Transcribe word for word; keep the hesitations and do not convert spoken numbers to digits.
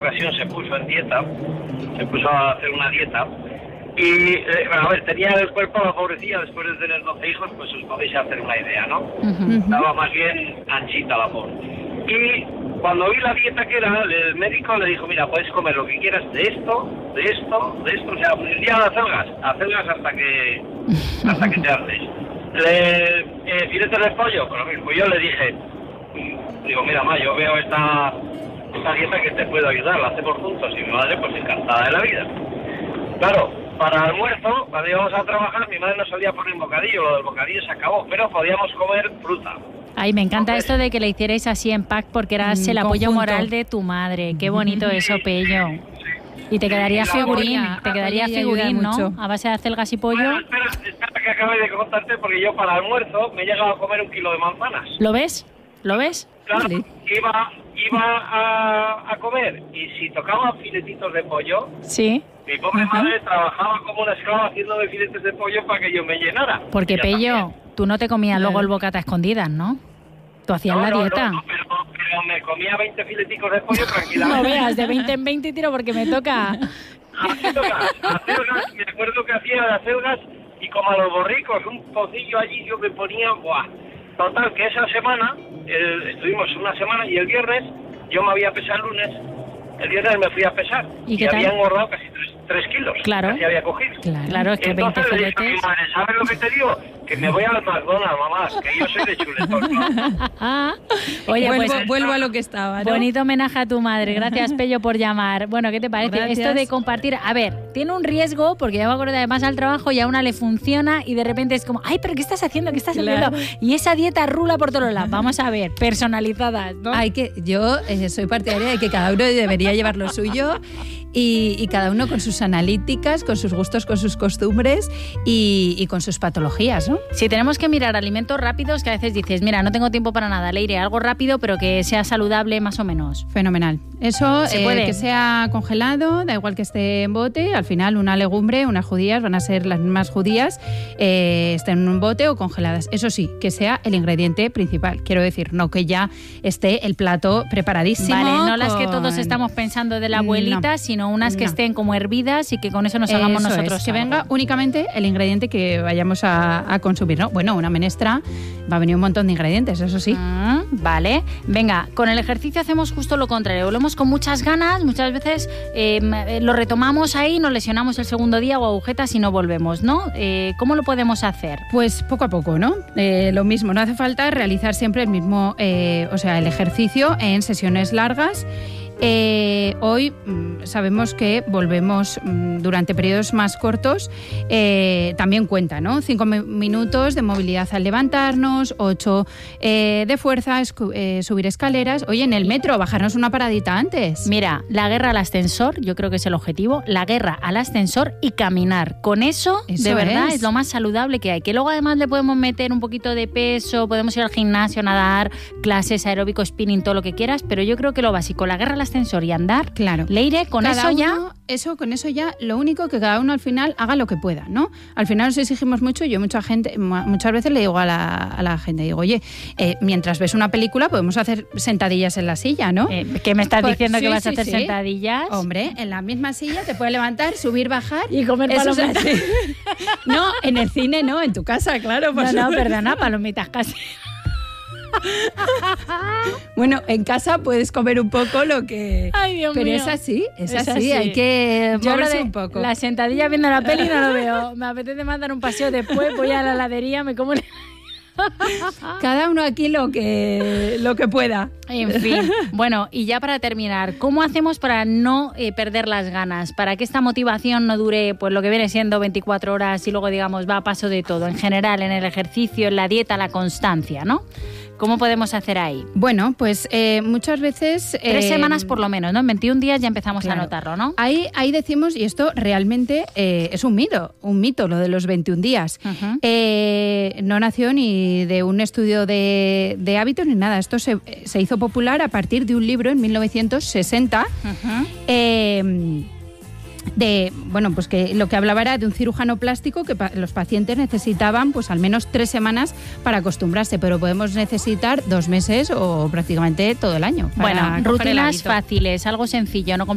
ocasión se puso en dieta, se puso a hacer una dieta, y, eh, a ver, tenía el cuerpo, la pobrecilla, después de tener doce hijos, pues os podéis hacer una idea, ¿no? Uh-huh. Estaba más bien anchita la pobre. Y cuando vi la dieta que era, el médico le dijo, mira, puedes comer lo que quieras de esto, de esto, de esto, o sea, el día de acelgas, acelgas hasta que, hasta que te haces. Le, eh, filetes de pollo, con lo mismo, yo le dije, digo, mira, ma, yo veo esta, esta dieta que te puedo ayudar, la hacemos juntos, y mi madre, pues encantada de la vida. Claro, para almuerzo, cuando íbamos a trabajar, mi madre nos solía poner un bocadillo, lo del bocadillo se acabó, pero podíamos comer fruta. Ay, me encanta esto de que le hicierais así en pack porque eras el apoyo moral de tu madre. Qué bonito eso, Pello. Y te quedaría figurín, te quedaría figurín, ¿no? A base de acelgas y pollo. Bueno, espera, espera que acabe de contarte, porque yo para almuerzo me he llegado a comer un kilo de manzanas. ¿Lo ves? ¿Lo ves? Claro, vale. iba, iba a, a comer y si tocaba filetitos de pollo... Sí. Mi pobre Ajá. madre trabajaba como una esclava haciéndome filetes de pollo para que yo me llenara. Porque, Pello, también. tú no te comías luego el bocata a escondidas, ¿no? Tú hacías no, la no, dieta. No, no, pero, pero me comía veinte fileticos de pollo tranquilamente. No veas, de veinte en veinte tiro porque me toca. Acelgas, acelgas, me acuerdo que hacía de acelgas y como a los borricos, un pocillo allí yo me ponía, ¡buah! Total, que esa semana, el, estuvimos una semana y el viernes yo me había pesado el lunes, el viernes me fui a pesar y, y había engordado casi tres, tres kilos. Claro. Casi había cogido. Claro, claro, es que entonces veinte le dije a mi madre, ¿sabes lo que te digo? Que me voy al McDonald's, mamá, que yo soy de chuletón, ¿no? Oye, vuelvo, pues vuelvo a lo que estaba, ¿no? Bonito homenaje a tu madre. Gracias, Pello, por llamar. Bueno, ¿qué te parece? Gracias. Esto de compartir, a ver, tiene un riesgo, porque yo me acuerdo además al trabajo y a una le funciona y de repente es como, ay, pero ¿qué estás haciendo? ¿Qué estás claro. haciendo? Y esa dieta rula por todos lados. Vamos a ver, personalizadas, ¿no? Hay que, yo eh, soy partidaria de que cada uno debería llevar lo suyo y, y cada uno con sus analíticas, con sus gustos, con sus costumbres y, y con sus patologías, ¿no? Si tenemos que mirar alimentos rápidos, que a veces dices, mira, no tengo tiempo para nada, le iré algo rápido, pero que sea saludable más o menos. Fenomenal. Eso, ¿Se eh, puede? que sea congelado, da igual que esté en bote, al final una legumbre, unas judías, van a ser las más judías, eh, estén en un bote o congeladas. Eso sí, que sea el ingrediente principal. Quiero decir, no que ya esté el plato preparadísimo. Vale, no con... las que todos estamos pensando de la abuelita, no, sino unas que no. estén como hervidas y que con eso nos hagamos eso nosotros. Es, que venga únicamente el ingrediente que vayamos a, a consumir, ¿no? Bueno, una menestra va a venir un montón de ingredientes, eso sí. Mm, vale. Venga, con el ejercicio hacemos justo lo contrario. Volvemos con muchas ganas, muchas veces eh, lo retomamos ahí, nos lesionamos el segundo día o agujetas y no volvemos, ¿no? Eh, ¿Cómo lo podemos hacer? Pues poco a poco, ¿no? Eh, lo mismo, no hace falta realizar siempre el mismo, eh, o sea, el ejercicio en sesiones largas. Eh, hoy mmm, sabemos que volvemos mmm, durante periodos más cortos, eh, también cuenta, ¿no? Cinco mi- minutos de movilidad al levantarnos, ocho eh, de fuerza, escu- eh, subir escaleras. Oye, en el metro, bajarnos una paradita antes. Mira, la guerra al ascensor, yo creo que es el objetivo, la guerra al ascensor y caminar. Con eso, eso de verdad, es. es lo más saludable que hay. Que luego además le podemos meter un poquito de peso, podemos ir al gimnasio, nadar, clases, aeróbico, spinning, todo lo que quieras, pero yo creo que lo básico, la guerra al ascensor y andar, claro. Leire, con cada eso uno, ya... Eso, con eso ya, lo único que cada uno al final haga lo que pueda, ¿no? Al final nos exigimos mucho, yo mucha gente, muchas veces le digo a la, a la gente, digo, oye, eh, mientras ves una película podemos hacer sentadillas en la silla, ¿no? Eh, ¿Qué me estás pues, diciendo sí, que vas sí, a hacer sí. sentadillas? Hombre, en la misma silla te puedes levantar, subir, bajar... Y comer eso palomitas. Es no, en el cine no, en tu casa, claro. No, no, perdona, palomitas casi. Bueno, en casa puedes comer un poco lo que... Ay, Dios pero mío. es así, es, es así, así, hay que yo moverse lo de un poco. La sentadilla viendo la peli no lo veo. Me apetece más dar un paseo después, voy a la heladería, me como... Cada uno aquí lo que, lo que pueda. En fin, bueno, y ya para terminar, ¿cómo hacemos para no eh, perder las ganas? Para que esta motivación no dure, pues lo que viene siendo veinticuatro horas y luego, digamos, va a paso de todo, en general, en el ejercicio, en la dieta, la constancia, ¿no? ¿Cómo podemos hacer ahí? Bueno, pues eh, muchas veces... Tres eh, semanas por lo menos, ¿no? En veintiún días ya empezamos claro. a notarlo, ¿no? Ahí, ahí decimos, y esto realmente eh, es un mito, un mito, lo de los veintiún días. Uh-huh. Eh, no nació ni de un estudio de, de hábitos ni nada. Esto se, se hizo popular a partir de un libro en mil novecientos sesenta. Uh-huh. Eh, de, bueno, pues que lo que hablaba era de un cirujano plástico que pa- los pacientes necesitaban pues al menos tres semanas para acostumbrarse, pero podemos necesitar dos meses o prácticamente todo el año. Bueno, rutinas fáciles, algo sencillo, no